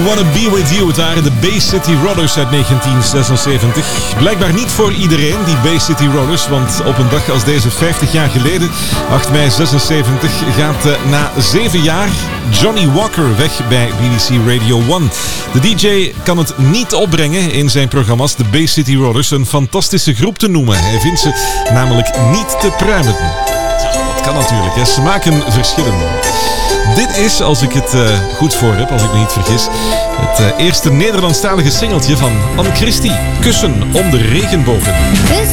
Wanna Be With You. Het waren de Bay City Rollers uit 1976. Blijkbaar niet voor iedereen, die Bay City Rollers. Want op een dag als deze 50 jaar geleden, 8 mei 76, gaat na 7 jaar Johnny Walker weg bij BBC Radio 1. De DJ kan het niet opbrengen in zijn programma's de Bay City Rollers een fantastische groep te noemen. Hij vindt ze namelijk niet te pruimen. Dat kan natuurlijk, hè. Smaken verschillen. Dit is, als ik het goed voor heb, als ik me niet vergis, het eerste Nederlandstalige singeltje van Anne Christie. Kussen om de regenbogen.